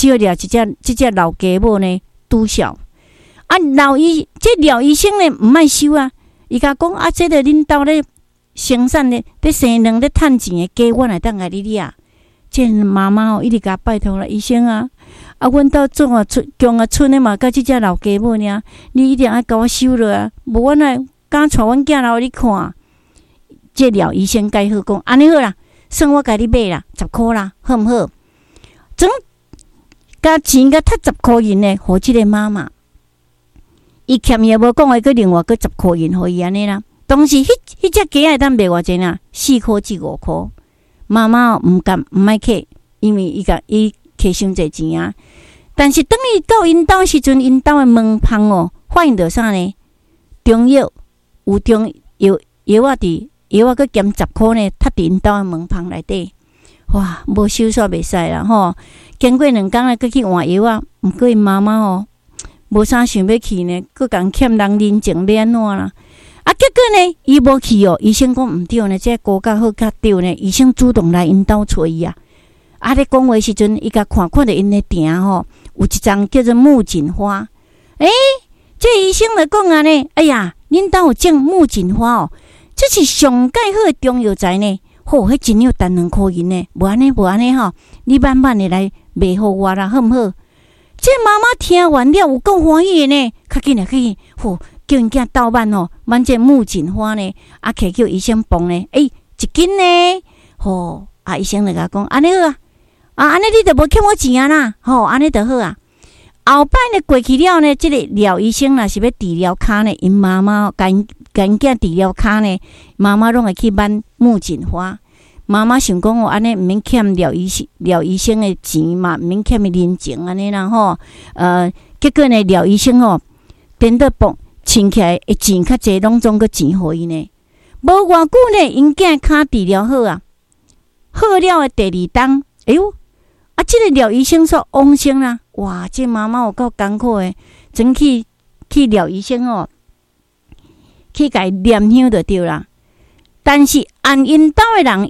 只有了这只老家母呢拄小。啊，廖医生呢毋爱收啊，伊甲讲啊，这个恁兜咧生产咧，咧生卵咧趁钱的鸡，我来当甲你掠。这妈妈一直甲拜托了医生啊，阮兜种啊姜啊村的嘛，甲这只老家母尔，你一定要甲我收落啊，无我来敢带阮囝来互你看。这廖医生解好讲，安尼好啦，算我甲你买啦，10箍啦，好毋好？总甲钱甲摕10箍银呢，互即个妈妈。伊欠伊也无讲，伊个另外个10箍银互伊安尼啦。当时迄只鸡会当卖偌济啦，4箍至5箍。妈妈毋爱客，因为伊客伤济钱啊。但是当伊到因兜时阵，因兜的门旁哦，发现到啥呢？中药有中药仔伫药仔，佮减10箍呢，插伫因兜的门旁内底。哇，无收煞袂使啦吼！经过2工咧，佮去换药仔，毋过因妈妈哦。无啥想要去呢，佮共欠人人情要安怎啦？啊，结果呢，伊无去哦。医生讲毋对呢，这高较好较对呢。医生主动来因兜找伊啊。啊，咧讲话时阵，伊甲看到因的埕吼，有一丛叫做木槿花。这医生来讲啊呢，哎呀，恁兜有种木槿花哦，这是上介好的中药材呢。吼，迄真有值2箍银呢。无安尼吼，你慢慢的来卖互我啦，好毋好？这妈妈听完了有够欢喜的呢，较紧来去，叫因囝倒慢哦，慢这木槿花呢，啊，摕叫医生帮呢，1斤呢，医生就甲讲，安尼好啊，安尼你就无欠我钱啊啦，安尼就好啊。后摆呢过去了呢，这个廖医生若是要治疗骹呢，因妈妈甲因囝治疗骹呢，妈妈拢会去买木槿花。妈妈想讲安尼毋免欠廖医生的钱嘛，毋免欠伊人情安尼啦吼。结果呢，廖医生等到请起来的钱较济，拢总个钱互伊呢。无偌久呢，因囝骹治疗好啊，好了的第2冬，这个廖医生说往生啦。哇，这妈妈有够艰苦的，真去廖医生去甲伊念香就对啦。但是按因兜的人，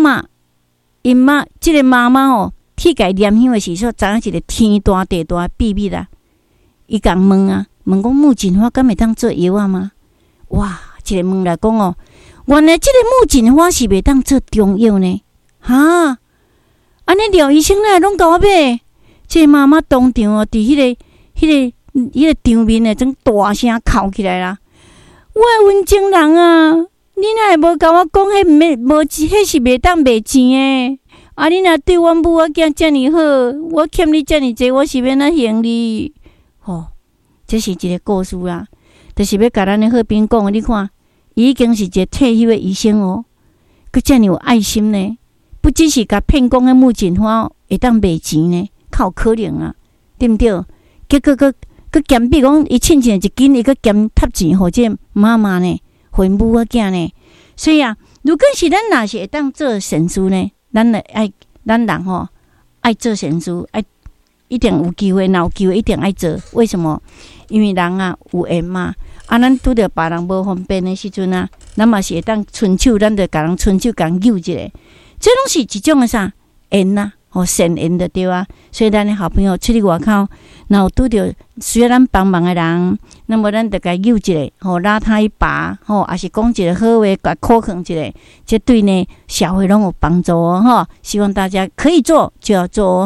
这个妈妈去甲伊念香的时阵，知影一个天大地大的秘密啦。伊共问讲木槿花敢会当做药啊吗？哇，一个问来讲原来这个木槿花是袂当做中药呢。哈，安尼廖医生拢甲我买，这个妈妈当场伫迄个场面呢，真大声哭起来啦！我的温情人啊，你哪会无甲我讲，迄是袂当卖钱诶？啊，你若对阮母仔囝遮尔好，我欠你遮尔济，我是要哪还你？这是一个故事啦，就是要甲咱的好朋友讲，你看，伊已经是一个退休的医生佮遮尔有爱心呢，不只是甲骗讲的木槿花会当卖钱呢，较可能啊，对毋对？结果佮兼比讲，伊凊钱1斤，伊佮兼贴钱互这妈妈呢，互母仔囝呢。所以如果是咱若是会当做善事呢，咱人爱做善事，一定有机会，有机会一定爱做。为什么？因为人有缘嘛。咱拄着别人无方便的时阵咱嘛是会当伸手，咱就甲人伸手，甲人救一下。这拢是一种的啥缘善缘的对啊。所以咱的好朋友出去外口，若有拄着需要咱帮忙的人，那么咱就甲救一下，拉他一把，也是讲一个好话，甲口劝一下，这对呢社会拢有帮助希望大家可以做就要做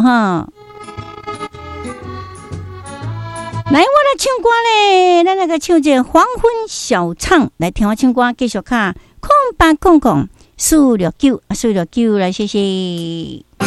来，我来唱歌咧，咱来个唱这黄昏小唱，来听我唱歌，继续卡空800469469来，谢谢。